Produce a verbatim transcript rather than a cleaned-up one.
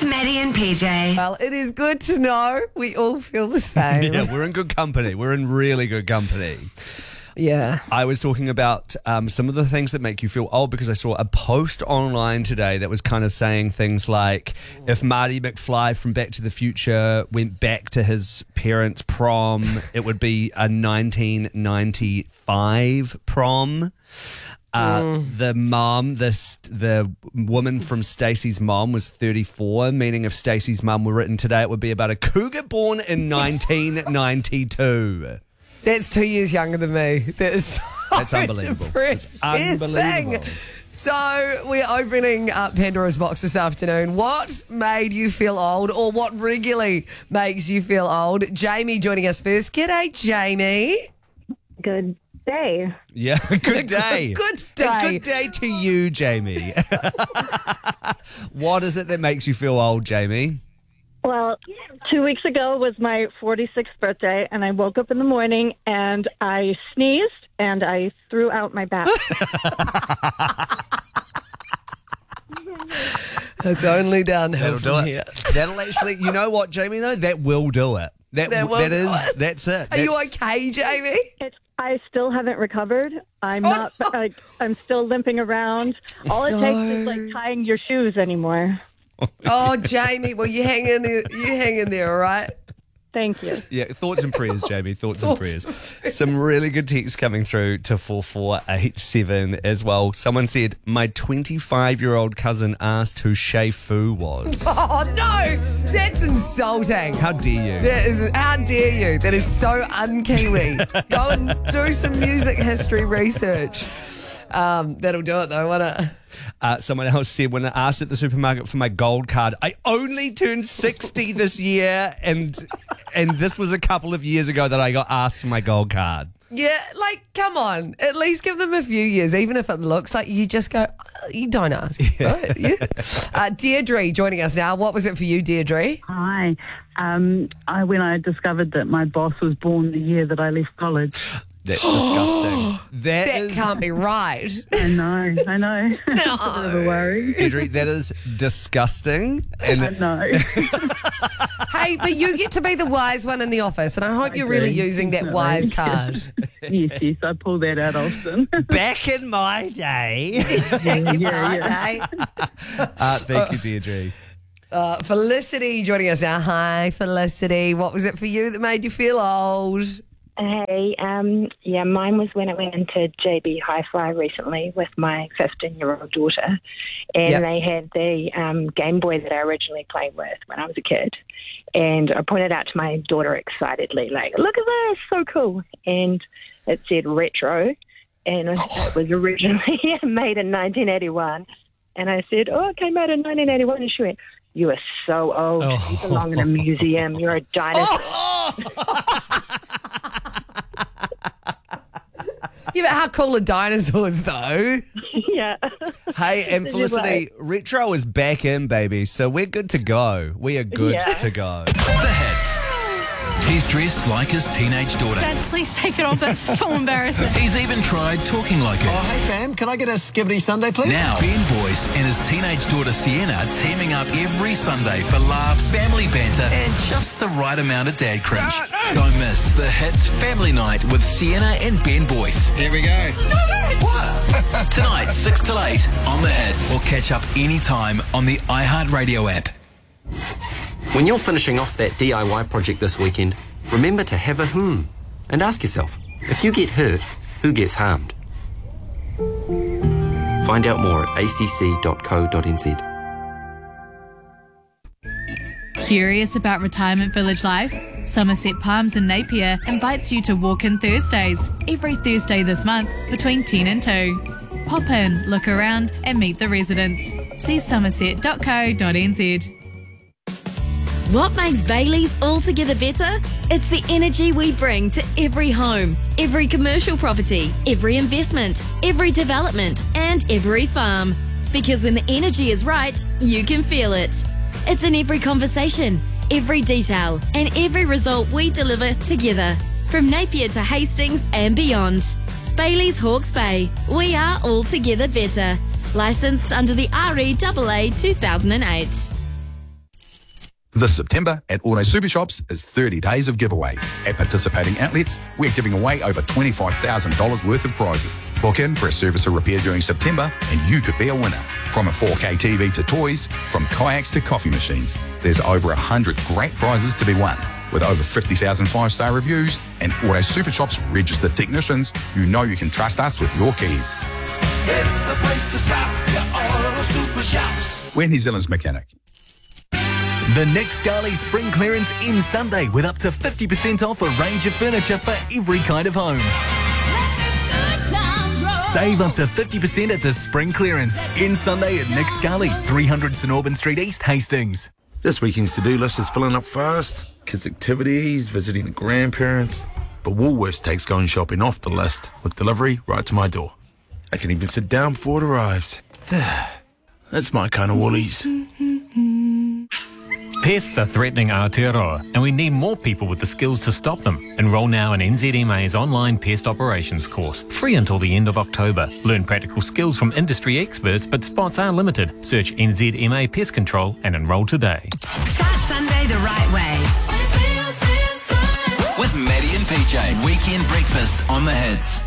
Maddie and P J. Well, it is good to know we all feel the same. Yeah, we're in good company. We're in really good company. Yeah. I was talking about um, some of the things that make you feel old because I saw a post online today that was kind of saying things like, if Marty McFly from Back to the Future went back to his parents' prom, it would be a nineteen ninety-five prom. Uh, mm. The mom, the the woman from Stacey's mom was thirty-four, meaning if Stacey's mom were written today, it would be about a cougar born in nineteen ninety-two. That's two years younger than me. That is so That's unbelievable. It's unbelievable. So we're opening up Pandora's box this afternoon. What made you feel old, or what regularly makes you feel old? Jamie joining us first. G'day, Jamie. Good day. Yeah, good day. Good day. A good day to you, Jamie. What is it that makes you feel old, Jamie? Well, two weeks ago was my forty-sixth birthday, and I woke up in the morning and I sneezed and I threw out my back. It's only downhill That'll do from it. here. That'll actually, you know what, Jamie, though? That will do it. That, That will that do is, it. that's it. Are That's, you okay, Jamie? It's, I still haven't recovered. I'm Oh, not. no. I, I'm still limping around. All it No. takes is like tying your shoes anymore. Oh, Jamie. Well, you hang in there. You hang in there, all right? Thank you. Yeah, thoughts and prayers, Jamie. Thoughts and Thoughts prayers. Some really good texts coming through to four four eight seven as well. Someone said, my twenty-five-year-old cousin asked who Shay Fu was. Oh, no. That's insulting. How dare you? That is, how dare you? That is so un-Kiwi. Go and do some music history research. Um, that'll do it, though, won't it? Uh, someone else said, when I asked at the supermarket for my gold card, I only turned sixty this year, and and this was a couple of years ago that I got asked for my gold card. Yeah, like, come on. At least give them a few years, even if it looks like you just go, oh, you don't ask. Right? Yeah. Uh, Deirdre joining us now. What was it for you, Deirdre? Hi. Um, I, when I discovered that my boss was born the year that I left college. That's disgusting. That, That is, can't be right. I know, I know. It's a bit of a worry. Deirdre, that is disgusting. And I know. Hey, but you get to be the wise one in the office, and I hope I you're really do, using that definitely. wise card. Yes, yes, I pull that out often. back in my day. yeah, yeah, yeah. Uh, thank you, Deirdre. Uh, Felicity joining us now. Hi, Felicity. What was it for you that made you feel old? Hey, um, yeah, mine was when I went into J B Hi-Fi recently with my fifteen-year-old daughter, and Yep. they had the um, Game Boy that I originally played with when I was a kid, and I pointed out to my daughter excitedly, like, look at this, so cool, and it said retro, and it was originally made in nineteen eighty-one, and I said, oh, it came out in nineteen eighty-one, and she went, you are so old, Oh. you belong in a museum, you're a dinosaur. Yeah, but how cool are dinosaurs, though? Yeah. Hey, and Felicity, retro is back in, baby, so we're good to go. We are good Yeah. to go. The hits. He's dressed like his teenage daughter. Dad, please take it off. That's so embarrassing. He's even tried talking like her. Oh, hey, fam, can I get a skibbity Sunday, please? Now, Ben Boyce and his teenage daughter Sienna are teaming up every Sunday for laughs, family banter, and just the right amount of dad cringe. Don't miss the Hits Family Night with Sienna and Ben Boyce. Here we go. Tonight, six till eight on The Hits. Or catch up anytime on the iHeartRadio app. When you're finishing off that D I Y project this weekend, remember to have a hmm and ask yourself, if you get hurt, who gets harmed? Find out more at a c c dot co dot n z. Curious about retirement village life? Somerset Palms in Napier invites you to walk in Thursdays, every Thursday this month between ten and two. Pop in, look around and meet the residents. See somerset dot co dot n z. What makes Bailey's altogether better? It's the energy we bring to every home, every commercial property, every investment, every development, and every farm. Because when the energy is right, you can feel it. It's in every conversation, every detail, and every result we deliver together. From Napier to Hastings and beyond. Bailey's Hawke's Bay. We are altogether better. Licensed under the R E A A two thousand eight. This September at Auto Super Shops is thirty days of giveaways. At participating outlets, we're giving away over twenty-five thousand dollars worth of prizes. Book in for a service or repair during September and you could be a winner. From a four K T V to toys, from kayaks to coffee machines, there's over one hundred great prizes to be won. With over fifty thousand five-star reviews and Auto Super Shops registered technicians, you know you can trust us with your keys. It's the place to stop, your Auto Super Shops. We're New Zealand's mechanic. The Nick Scali Spring Clearance ends Sunday with up to fifty percent off a range of furniture for every kind of home. Save up to fifty percent at the Spring Clearance. Ends Sunday at Nick Scali, three hundred St Auburn Street East, Hastings. This weekend's to-do list is filling up fast. Kids' activities, visiting the grandparents. But Woolworths takes going shopping off the list with delivery right to my door. I can even sit down before it arrives. That's my kind of Woolies. Pests are threatening Aotearoa, and we need more people with the skills to stop them. Enrol now in N Z M A's online pest operations course, free until the end of October. Learn practical skills from industry experts, but spots are limited. Search N Z M A Pest Control and enrol today. Start Sunday the right way. With Maddie and P J, Weekend Breakfast on the Hits.